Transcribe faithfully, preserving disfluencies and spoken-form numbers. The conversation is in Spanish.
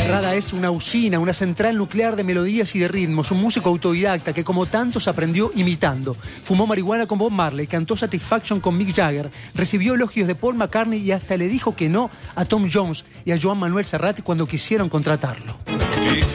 Rada es una usina, una central nuclear de melodías y de ritmos, un músico autodidacta que como tantos aprendió imitando. Fumó marihuana con Bob Marley, cantó Satisfaction con Mick Jagger, recibió elogios de Paul McCartney y hasta le dijo que no a Tom Jones y a Joan Manuel Serrat cuando quisieron contratarlo.